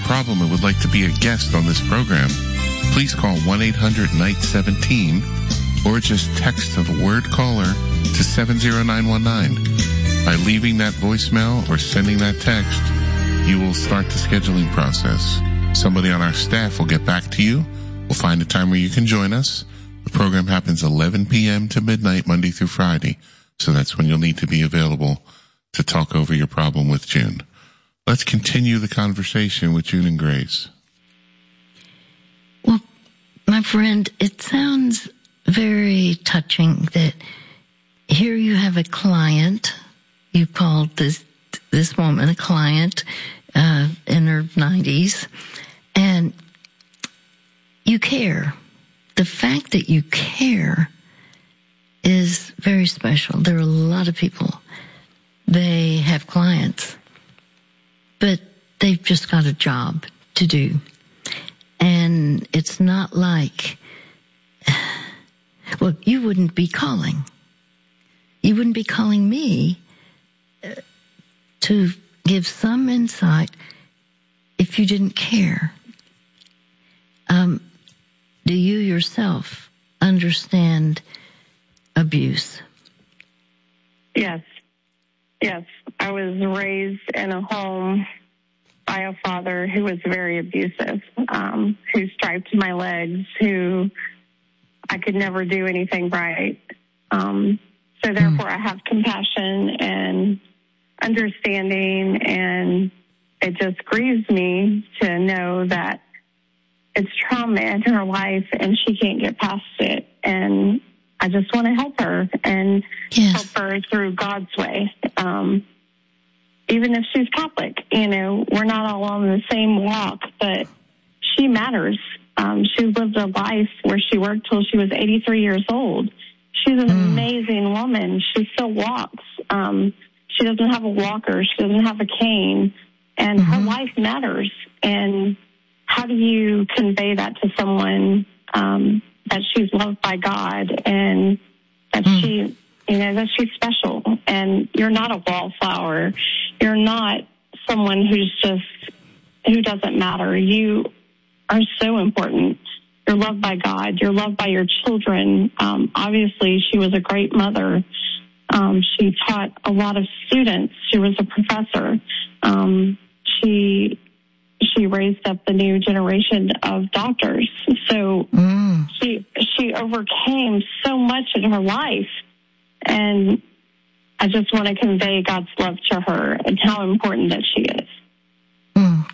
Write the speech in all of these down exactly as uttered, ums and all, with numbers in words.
problem and would like to be a guest on this program, please call one eight hundred N I G H one seven or just text the word caller to seven zero nine one nine. By leaving that voicemail or sending that text, you will start the scheduling process. Somebody on our staff will get back to you. We'll find a time where you can join us. The program happens eleven p.m. to midnight, Monday through Friday. So that's when you'll need to be available to talk over your problem with June. Let's continue the conversation with June and Grace. Well, my friend, it sounds very touching that here you have a client. You called this this woman a client uh, in her nineties, and you care. The fact that you care is very special. There are a lot of people, they have clients, but they've just got a job to do. And it's not like, well, you wouldn't be calling. You wouldn't be calling me to give some insight if you didn't care. Um, do you yourself understand abuse? Yes. Yes. I was raised in a home by a father who was very abusive, um, who striped my legs, who I could never do anything right. Um, so therefore mm. I have compassion and understanding, and it just grieves me to know that it's trauma in her life and she can't get past it. And I just want to help her and yes. help her through God's way. Um, even if she's Catholic, you know, we're not all on the same walk, but she matters. Um, she lived a life where she worked till she was eighty-three years old. She's an mm. amazing woman. She still walks. Um, she doesn't have a walker. She doesn't have a cane. And mm-hmm. her life matters. And how do you convey that to someone, um, that she's loved by God and that mm. she, you know, that she's special, and you're not a wallflower. You're not someone who's just, who doesn't matter. You are so important. You're loved by God. You're loved by your children. Um, obviously, she was a great mother. Um, she taught a lot of students. She was a professor. Um, she she raised up the new generation of doctors. So mm. she she overcame so much in her life, and I just want to convey God's love to her and how important that she is. Mm.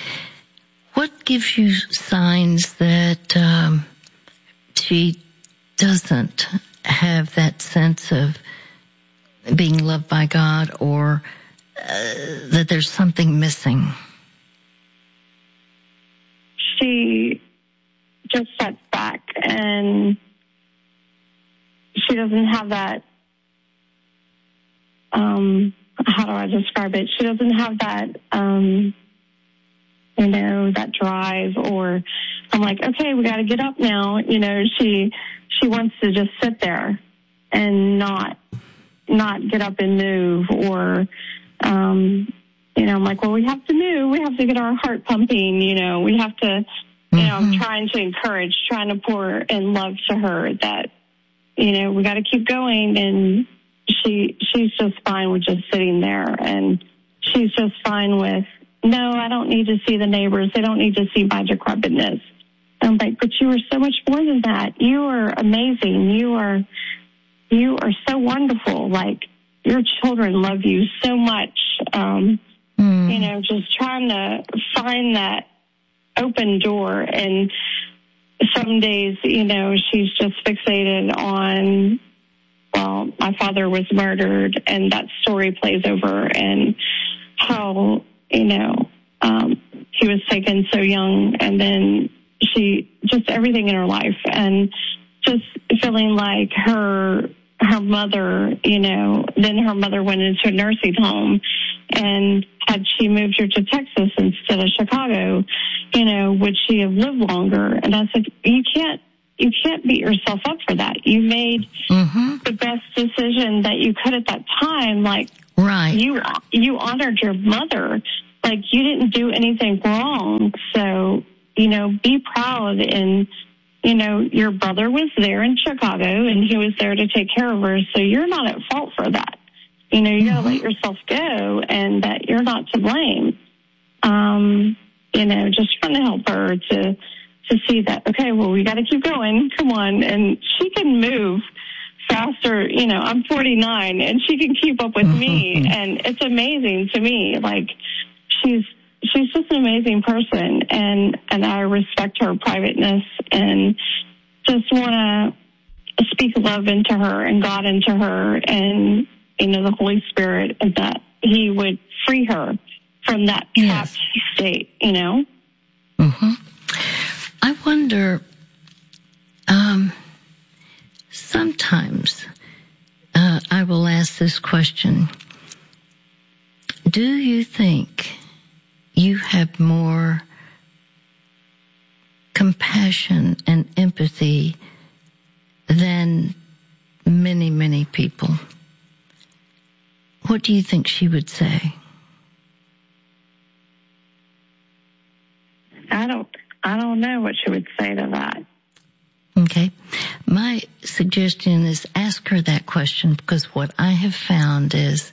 What gives you signs that um, she doesn't have that sense of being loved by God, or uh, that there's something missing? She just sets back, and she doesn't have that, um, how do I describe it? She doesn't have that, um, you know, that drive, or I'm like, okay, we got to get up now. You know, she, she wants to just sit there and not, not get up and move, or, um, you know, I'm like, well, we have to move. We have to get our heart pumping. You know, we have to, you know, I'm trying to encourage, trying to pour in love to her that, you know, we got to keep going. And she, she's just fine with just sitting there. And she's just fine with, no, I don't need to see the neighbors. They don't need to see my decrepitness. I'm like, but you are so much more than that. You are amazing. You are, you are so wonderful. Like, your children love you so much. Um, mm. You know, just trying to find that open door. And some days, you know, she's just fixated on, well, my father was murdered, and that story plays over, and how, you know, um, he was taken so young, and then she, just everything in her life, and just feeling like her, her mother, you know, then her mother went into a nursing home, and had she moved her to Texas instead of Chicago, you know, would she have lived longer? And I said, you can't, you can't beat yourself up for that. You made mm-hmm. the best decision that you could at that time. Like, right. you, you honored your mother, like, you didn't do anything wrong. So, you know, be proud. And, you know, your brother was there in Chicago, and he was there to take care of her. So you're not at fault for that. You know, you got to let yourself go, and that you're not to blame. Um, you know, just trying to help her to to see that, okay, well, we got to keep going. Come on. And she can move faster. You know, I'm forty-nine, and she can keep up with me. And it's amazing to me. Like, she's she's just an amazing person, and, and I respect her privateness, and just want to speak love into her and God into her, and, you know, the Holy Spirit, and that he would free her from that trapped yes. state, you know? Mm-hmm. I wonder, um, sometimes uh, I will ask this question. Do you think you have more compassion and empathy than many, many people? What do you think she would say? I don't, I don't know what she would say to that. Okay. My suggestion is ask her that question, because what I have found is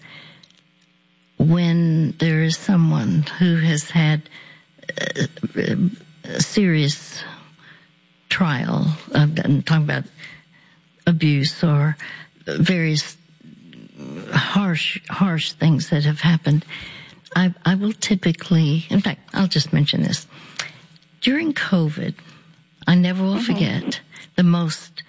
when there is someone who has had a, a serious trial, I'm talking about abuse or various harsh, harsh things that have happened, I, I will typically, in fact, I'll just mention this. During COVID, I never will forget the most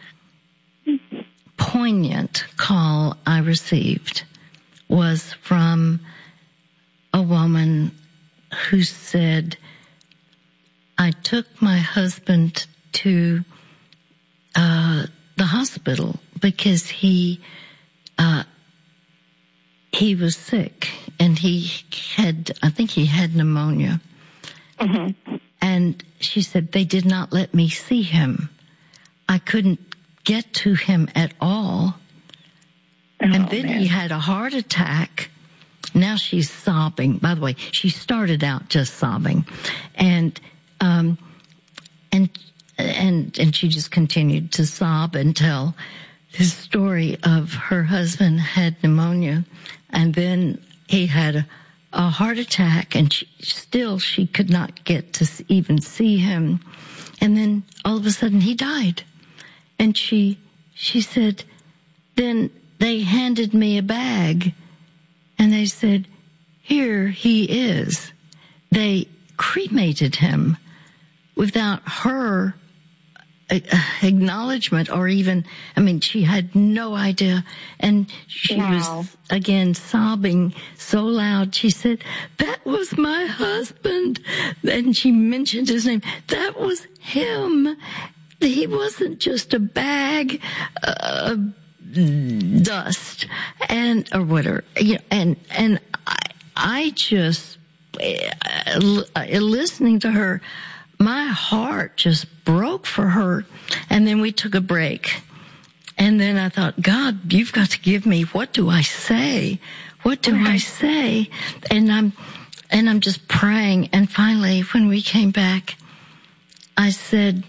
poignant call I received was from a woman who said, I took my husband to uh, the hospital because he uh, he was sick, and he had, I think he had pneumonia. Mm-hmm. And she said, they did not let me see him. I couldn't get to him at all. Oh, and then man. He had a heart attack. Now she's sobbing. By the way, she started out just sobbing. And, um, and, and, and she just continued to sob and tell his story of her husband had pneumonia. And then he had a, a heart attack, and she, still she could not get to even see him. And then all of a sudden he died. And she, she said, then they handed me a bag, and they said, here he is. They cremated him without her acknowledgement, or even, I mean, she had no idea. And she wow. was, again, sobbing so loud. She said, that was my husband. And she mentioned his name. That was him. He wasn't just a bag of dust and, or whatever. You know, and, and I, I just, uh, listening to her, my heart just broke for her. And then we took a break. And then I thought, God, you've got to give me, what do I say? What do I say? And I'm, and I'm just praying. And finally, when we came back, I said,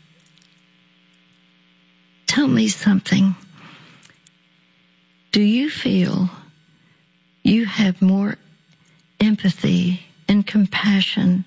tell me something. Do you feel you have more empathy and compassion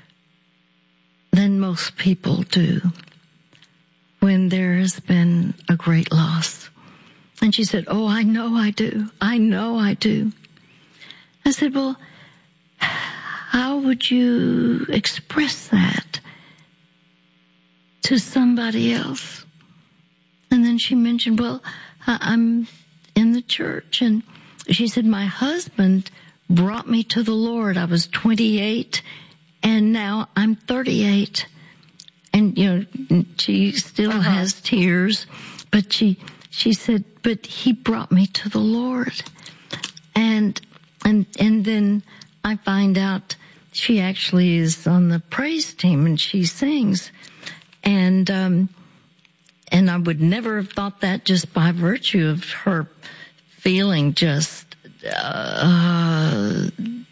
than most people do when there has been a great loss? And she said, oh, I know I do. I know I do. I said, well, how would you express that to somebody else? And then she mentioned, well, I'm in the church. And she said, my husband brought me to the Lord. I was twenty-eight, and now I'm thirty-eight. And, you know, she still uh-huh. has tears, but she, she said, but he brought me to the Lord. And, and, and then I find out she actually is on the praise team, and she sings. And, um, and I would never have thought that just by virtue of her feeling just, uh,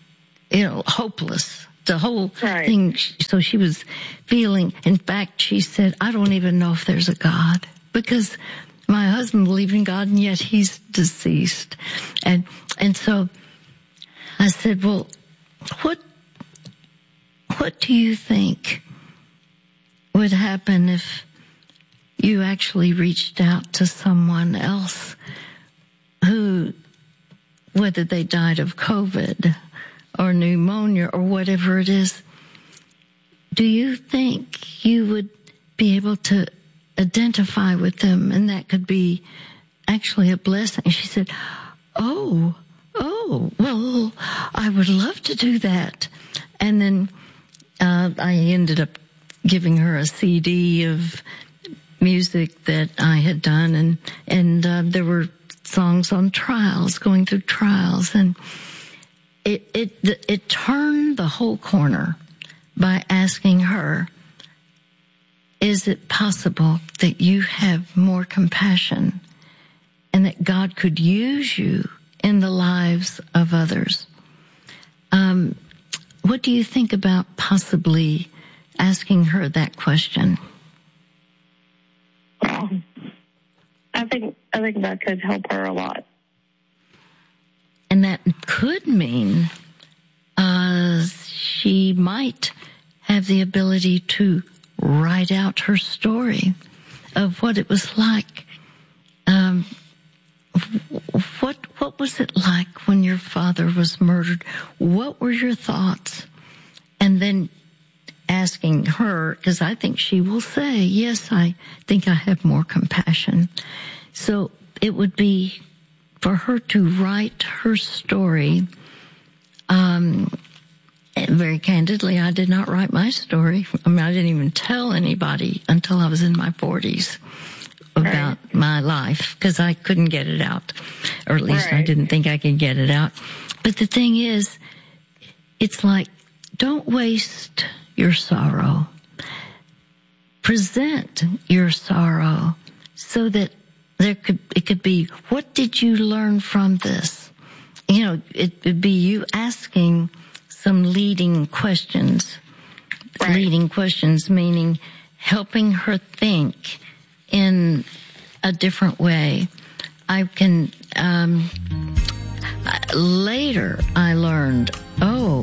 you know, hopeless. The whole right. thing. So she was feeling, in fact, she said, I don't even know if there's a God, because my husband believed in God and yet he's deceased. And, and so I said, well, what, what do you think would happen if you actually reached out to someone else who, whether they died of COVID or pneumonia or whatever it is, do you think you would be able to identify with them and that could be actually a blessing? She said, oh, oh, well, I would love to do that. And then uh, I ended up giving her a C D of music that I had done, and, and uh, there were songs on trials, going through trials, and It, it, it turned the whole corner by asking her, is it possible that you have more compassion and that God could use you in the lives of others? Um, what do you think about possibly asking her that question? Well, I think, I think that could help her a lot. And that could mean uh, she might have the ability to write out her story of what it was like. Um, what what was it like when your father was murdered? What were your thoughts? And then asking her, because I think she will say, yes, I think I have more compassion. So it would be for her to write her story. Um, very candidly, I did not write my story. I mean, I didn't even tell anybody until I was in my forties about right. my life, because I couldn't get it out, or at least right. I didn't think I could get it out. But the thing is, it's like, don't waste your sorrow. Present your sorrow so that There could, it could be, what did you learn from this? You know, it would be you asking some leading questions. Right. Leading questions, meaning helping her think in a different way. I can, um, later I learned, oh,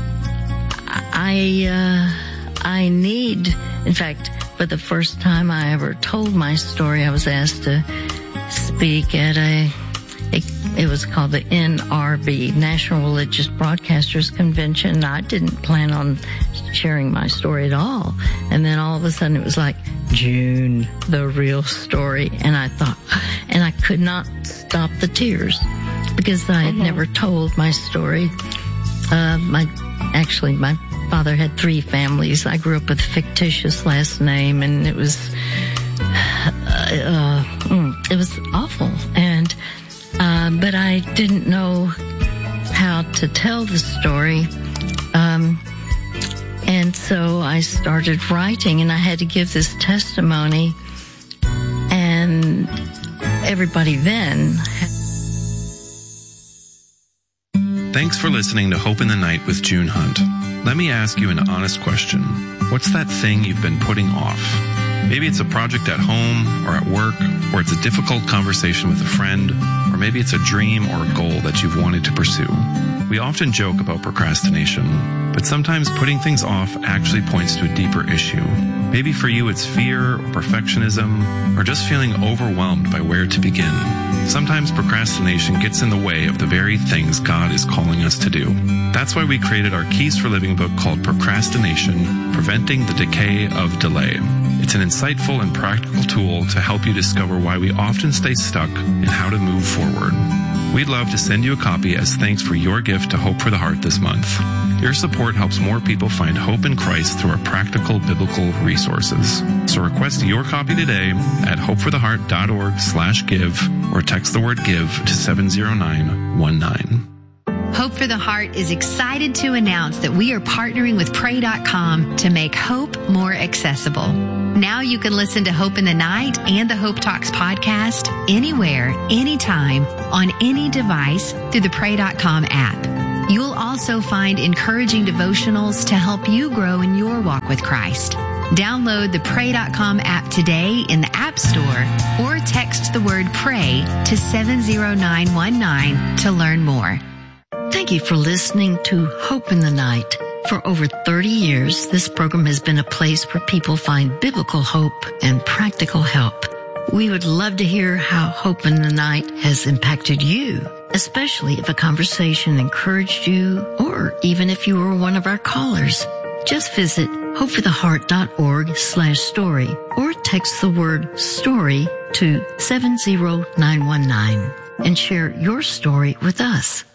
I, uh, I need, in fact, for the first time I ever told my story, I was asked to speak at a, it, it was called the N R B, National Religious Broadcasters Convention. I didn't plan on sharing my story at all. And then all of a sudden it was like, June, the real story. And I thought, and I could not stop the tears because I had mm-hmm. never told my story. Uh, my, actually, my father had three families. I grew up with a fictitious last name, and it was uh, it was awful. And uh, but I didn't know how to tell the story, um, and so I started writing, and I had to give this testimony, and everybody then. Thanks for listening to Hope in the Night with June Hunt. Let me ask you an honest question. What's that thing you've been putting off? Maybe it's a project at home or at work, or it's a difficult conversation with a friend, or maybe it's a dream or a goal that you've wanted to pursue. We often joke about procrastination, but sometimes putting things off actually points to a deeper issue. Maybe for you it's fear or perfectionism, or just feeling overwhelmed by where to begin. Sometimes procrastination gets in the way of the very things God is calling us to do. That's why we created our Keys for Living book called Procrastination, Preventing the Decay of Delay. It's an insightful and practical tool to help you discover why we often stay stuck and how to move forward. We'd love to send you a copy as thanks for your gift to Hope for the Heart this month. Your support helps more people find hope in Christ through our practical biblical resources. So request your copy today at hopefortheheart.org slash give or text the word give to seven zero nine one nine. Hope for the Heart is excited to announce that we are partnering with pray dot com to make hope more accessible. Now you can listen to Hope in the Night and the Hope Talks podcast anywhere, anytime, on any device through the pray dot com app. You'll also also find encouraging devotionals to help you grow in your walk with Christ. Download the pray dot com app today in the App Store or text the word PRAY to seven zero nine one nine to learn more. Thank you for listening to Hope in the Night. For over thirty years, this program has been a place where people find biblical hope and practical help. We would love to hear how Hope in the Night has impacted you, especially if a conversation encouraged you or even if you were one of our callers. Just visit hopefortheheart.org slash story or text the word story to seven zero nine one nine and share your story with us.